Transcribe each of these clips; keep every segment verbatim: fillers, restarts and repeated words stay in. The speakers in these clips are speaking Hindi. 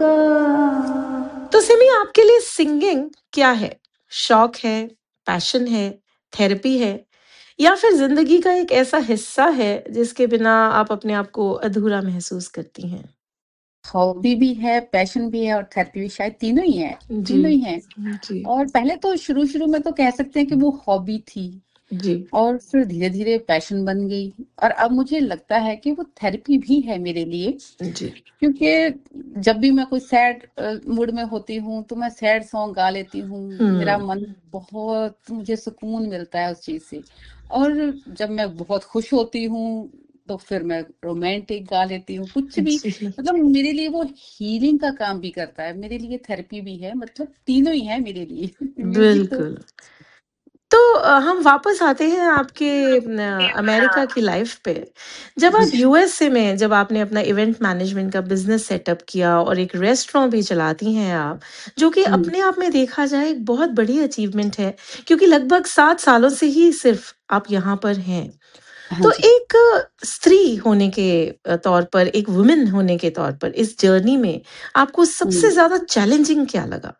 तो सिमी, आपके लिए सिंगिंग क्या है? शौक है, पैशन है, थेरेपी है, या फिर जिंदगी का एक ऐसा हिस्सा है जिसके बिना आप अपने आप को अधूरा महसूस करती हैं? हॉबी भी है, पैशन भी है और थेरेपी भी, शायद तीनों ही है। जी। तीनों ही हैं। जी। और पहले तो शुरू शुरू में तो कह सकते हैं कि वो हॉबी थी, जी। और फिर धीरे धीरे पैशन बन गई, और अब मुझे लगता है कि वो थेरेपी भी है मेरे लिए। जी। क्योंकि जब भी मैं कोई सैड मूड में होती हूँ तो मैं सैड सॉन्ग गा लेती हूँ। मेरा हम्म। मन बहुत, मुझे सुकून मिलता है उस चीज से। और जब मैं बहुत खुश होती हूँ तो फिर मैं रोमांटिक गा लेती हूँ, कुछ भी। जी। मतलब मेरे लिए वो हीलिंग का काम भी करता है, मेरे लिए थेरेपी भी है। मतलब तीनों ही है मेरे लिए। म्यूजिक तो बिल्कुल। तो अ, हम वापस आते हैं आपके न, अमेरिका की लाइफ पे। जब आप जी यूएसए में, जब आपने अपना इवेंट मैनेजमेंट का बिजनेस सेटअप किया और एक रेस्टोरेंट भी चलाती हैं आप, जो कि हम्म, अपने आप में देखा जाए एक बहुत बड़ी अचीवमेंट है, क्योंकि लगभग सात सालों से ही सिर्फ आप यहाँ पर हैं। हाँ तो जी। एक अ, स्त्री होने के अ, तौर पर, एक वुमेन होने के तौर पर इस जर्नी में आपको सबसे हम्म। ज्यादा चैलेंजिंग क्या लगा?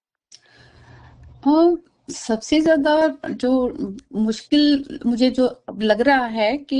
और सबसे ज्यादा जो मुश्किल मुझे जो अब लग रहा है कि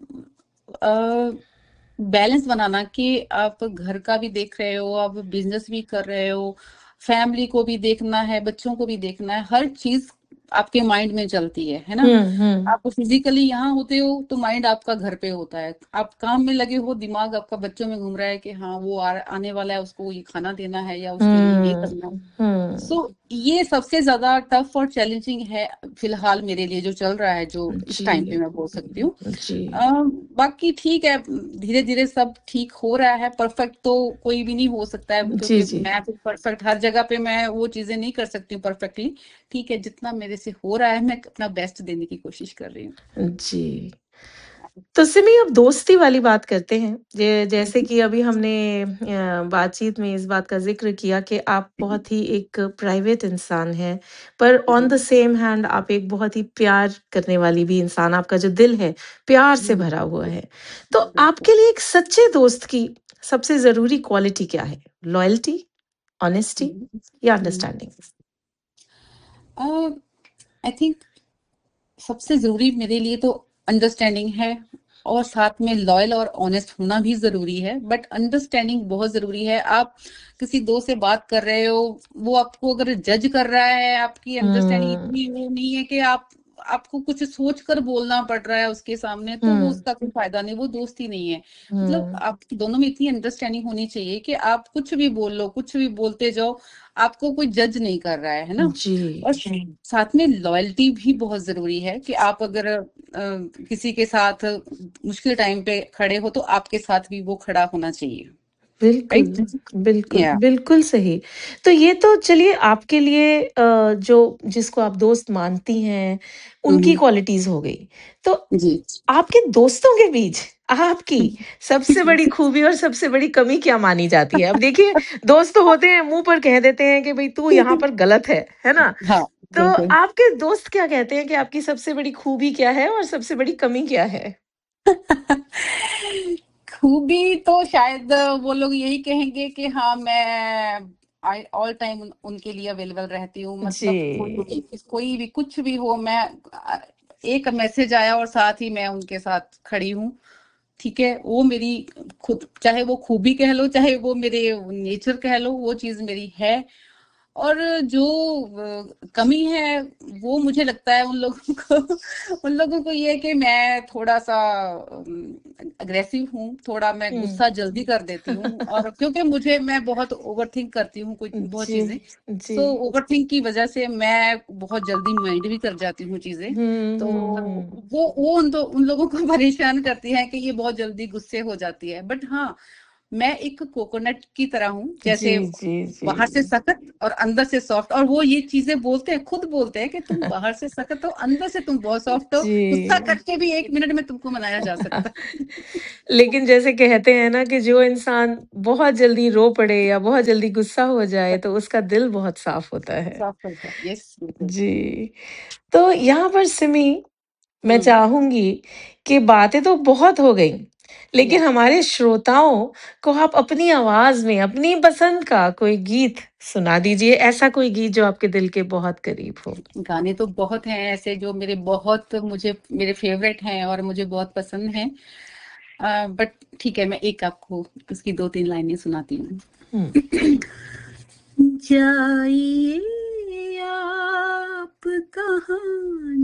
बैलेंस बनाना, कि आप घर का भी देख रहे हो, आप बिजनेस भी कर रहे हो, फैमिली को भी देखना है, बच्चों को भी देखना है, हर चीज आपके माइंड में चलती है है ना। हम्म। हम्म। आप फिजिकली यहाँ होते हो तो माइंड आपका घर पे होता है, आप काम में लगे हो, दिमाग आपका बच्चों में घूम रहा है कि हाँ वो आ, आने वाला है, उसको ये खाना देना है या उसके लिए ये हम्म। करना है। हम्म। सो ये सबसे ज्यादा टफ और चैलेंजिंग है फिलहाल मेरे लिए, जो चल रहा है, जो इस टाइम पे जी। मैं बोल सकती हूँ। जी। अम, बाकी ठीक है, धीरे धीरे सब ठीक हो रहा है। परफेक्ट तो कोई भी नहीं हो सकता है, जी। क्योंकि जी। मैं तो परफेक्ट हर जगह पे मैं वो चीजें नहीं कर सकती हूँ परफेक्टली। ठीक है, जितना मेरे से हो रहा है मैं अपना बेस्ट देने की कोशिश कर रही हूँ। जी। तो सिमी, अब दोस्ती वाली बात करते हैं। जे, जैसे कि अभी हमने अ, बातचीत में इस बात का जिक्र किया कि आप बहुत ही एक प्राइवेट इंसान हैं, पर ऑन द सेम हैंड आप एक बहुत ही प्यार करने वाली भी इंसान, आपका जो दिल है प्यार से हम्म, भरा हुआ है। तो बिल्कुल। आपके लिए एक सच्चे दोस्त की सबसे जरूरी क्वालिटी क्या है? लॉयल्टी, ऑनेस्टी, या अंडरस्टैंडिंग? आई थिंक सबसे जरूरी मेरे लिए तो अंडरस्टैंडिंग है, और साथ में लॉयल और ऑनेस्ट होना भी जरूरी है। बट अंडरस्टैंडिंग बहुत जरूरी है। आप किसी दोस्त से बात कर रहे हो, वो आपको अगर जज कर रहा है, आपकी अंडरस्टैंडिंग हम्म। इतनी वो नहीं है कि आप आपको कुछ सोच कर बोलना पड़ रहा है उसके सामने, तो वो हम्म। उसका कोई फायदा नहीं, वो दोस्ती नहीं है। मतलब हम्म। आप दोनों में इतनी अंडरस्टैंडिंग होनी चाहिए कि आप कुछ भी बोल लो, कुछ भी बोलते जाओ, आपको कोई जज नहीं कर रहा है है ना। जी। और साथ में लॉयल्टी भी बहुत जरूरी है, कि आप अगर अ, किसी के साथ मुश्किल टाइम पे खड़े हो तो आपके साथ भी वो खड़ा होना चाहिए। बिल्कुल, राइट। बिल्कुल, या बिल्कुल सही। तो ये तो चलिए आपके लिए अ, जो जिसको आप दोस्त मानती हैं, उनकी क्वालिटीज़ हो गई। तो जी। आपके दोस्तों के बीच आपकी सबसे बड़ी खूबी और सबसे बड़ी कमी क्या मानी जाती है? अब देखिए, दोस्त तो होते हैं, मुँह पर कह देते हैं कि भई तू यहाँ पर गलत है, है ना? हाँ, तो बिल्कुल। आपके दोस्त क्या कहते हैं कि आपकी सबसे बड़ी खूबी क्या है और सबसे बड़ी कमी क्या है? खूबी तो शायद वो लोग यही कहेंगे कि हाँ, मैं आई ऑल टाइम उनके लिए अवेलेबल रहती हूँ। मतलब कोई जी। भी कोई भी कुछ भी हो, मैं अ, एक मैसेज आया और साथ ही मैं उनके साथ खड़ी हूँ। ठीक है, वो मेरी खुद, चाहे वो खूबी कह लो, चाहे वो मेरे नेचर कह लो, वो चीज मेरी है। और जो अ, कमी है, वो मुझे लगता है उन लोगों को उन लोगों को ये है कि मैं थोड़ा सा अग्रेसिव हूँ, थोड़ा मैं हुँ। गुस्सा जल्दी कर देती हूँ, और क्योंकि मुझे मैं बहुत ओवर थिंक करती हूँ कुछ बहुत जी। चीजें। जी। सो ओवर थिंक की वजह से मैं बहुत जल्दी माइंड भी कर जाती हूँ चीजें। हुँ। तो हुँ। हुँ। वो वो उन, तो, उन लोगों को परेशान करती है कि ये बहुत जल्दी गुस्से हो जाती है। बट हाँ, मैं एक कोकोनट की तरह हूँ, जी। जैसे जी। जी। बाहर से सख्त और अंदर से सॉफ्ट। और वो ये चीजें बोलते हैं, खुद बोलते हैं कि तुम बाहर से सख्त हो, अंदर से तुम बहुत सॉफ्ट हो, गुस्सा जी। करके भी एक मिनट में तुमको मनाया जा सकता है। लेकिन जैसे कहते हैं ना कि जो इंसान बहुत जल्दी रो पड़े या बहुत जल्दी गुस्सा हो जाए, तो उसका दिल बहुत साफ होता है। सॉफ्ट होता है, यस, बिल्कुल। जी। तो यहाँ पर सिमी, मैं हम्म। चाहूँगी कि बातें तो बहुत हो गई, लेकिन या हमारे श्रोताओं को आप अपनी आवाज़ में अपनी पसंद का कोई गीत सुना दीजिए, ऐसा कोई गीत जो आपके दिल के बहुत करीब हो। गाने तो बहुत हैं ऐसे जो मेरे बहुत मुझे मेरे फेवरेट हैं और मुझे बहुत पसंद हैं। अ, बट ठीक है, मैं एक आपको उसकी दो तीन लाइनें सुनाती हूँ। हुँ। जाइए आप कहाँ